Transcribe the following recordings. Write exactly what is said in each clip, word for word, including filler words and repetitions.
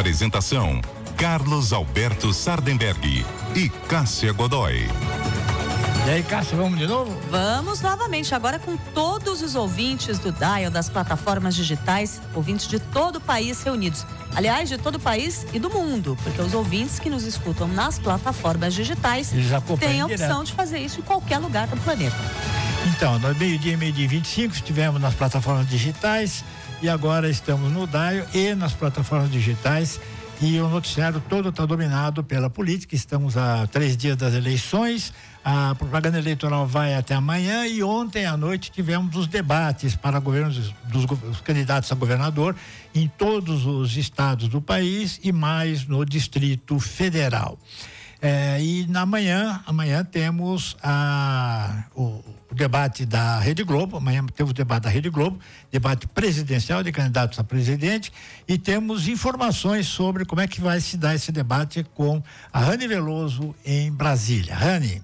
Apresentação: Carlos Alberto Sardenberg e Cássia Godoy. E aí, Cássia, vamos de novo? Vamos novamente, agora com todos os ouvintes do Dial, das plataformas digitais, ouvintes de todo o país reunidos. Aliás, de todo o país e do mundo, porque os ouvintes que nos escutam nas plataformas digitais têm a opção direto de fazer isso em qualquer lugar do planeta. Então, no meio-dia, meio-dia e vinte e cinco, estivemos nas plataformas digitais e agora estamos no Dial e nas plataformas digitais. E o noticiário todo está dominado pela política. Estamos a três dias das eleições, a propaganda eleitoral vai até amanhã e ontem à noite tivemos os debates para governos dos, dos candidatos a governador em todos os estados do país e mais no Distrito Federal. É, e na manhã, amanhã temos a, o, o debate da Rede Globo, amanhã temos o debate da Rede Globo, debate presidencial de candidatos a presidente, e temos informações sobre como é que vai se dar esse debate com a Rani Veloso em Brasília. Rani.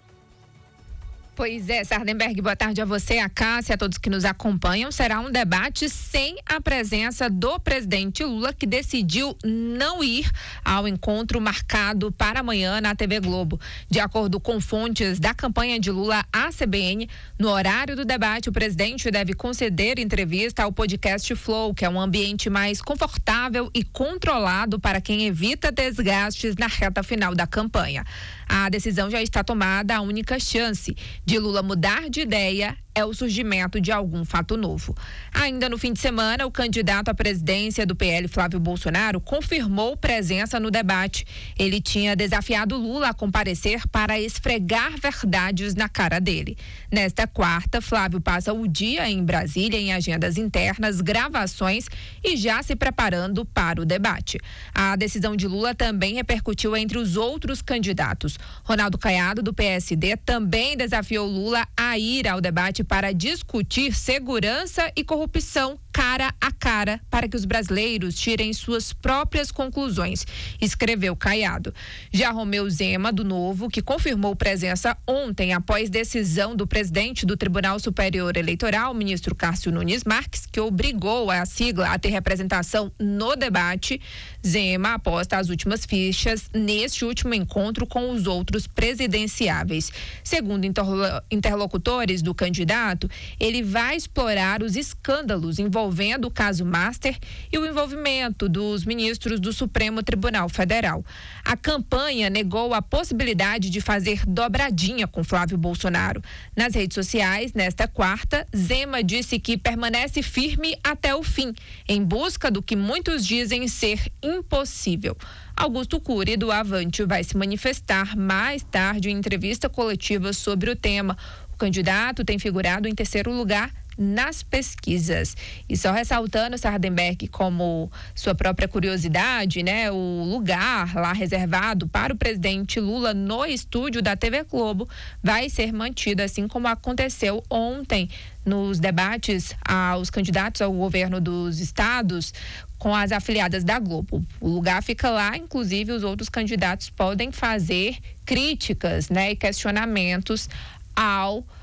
Pois é, Sardenberg, boa tarde a você, a Cássia, a todos que nos acompanham. Será um debate sem a presença do presidente Lula, que decidiu não ir ao encontro marcado para amanhã na T V Globo. De acordo com fontes da campanha de Lula à C B N, no horário do debate, o presidente deve conceder entrevista ao podcast Flow, que é um ambiente mais confortável e controlado para quem evita desgastes na reta final da campanha. A decisão já está tomada, a única chance de Lula mudar de ideia é o surgimento de algum fato novo. Ainda no fim de semana, o candidato à presidência do P L, Flávio Bolsonaro, confirmou presença no debate. Ele tinha desafiado Lula a comparecer para esfregar verdades na cara dele. Nesta quarta, Flávio passa o dia em Brasília em agendas internas, gravações e já se preparando para o debate. A decisão de Lula também repercutiu entre os outros candidatos. Ronaldo Caiado, do P S D, também desafiou Lula a ir ao debate para discutir segurança e corrupção cara a cara, para que os brasileiros tirem suas próprias conclusões, escreveu Caiado. Já Romeu Zema, do Novo, que confirmou presença ontem após decisão do presidente do Tribunal Superior Eleitoral, ministro Cássio Nunes Marques, que obrigou a sigla a ter representação no debate. Zema aposta as últimas fichas neste último encontro com os outros presidenciáveis. Segundo interlo- interlocutores do candidato, ele vai explorar os escândalos envolvendo envolvendo o caso Master e o envolvimento dos ministros do Supremo Tribunal Federal. A campanha negou a possibilidade de fazer dobradinha com Flávio Bolsonaro. Nas redes sociais, nesta quarta, Zema disse que permanece firme até o fim, em busca do que muitos dizem ser impossível. Augusto Cury, do Avante, vai se manifestar mais tarde em entrevista coletiva sobre o tema. O candidato tem figurado em terceiro lugar nas pesquisas. E só ressaltando, Sardenberg, como sua própria curiosidade, né, o lugar lá reservado para o presidente Lula no estúdio da T V Globo vai ser mantido, assim como aconteceu ontem nos debates aos candidatos ao governo dos estados com as afiliadas da Globo. O lugar fica lá, inclusive os outros candidatos podem fazer críticas, né, e questionamentos ao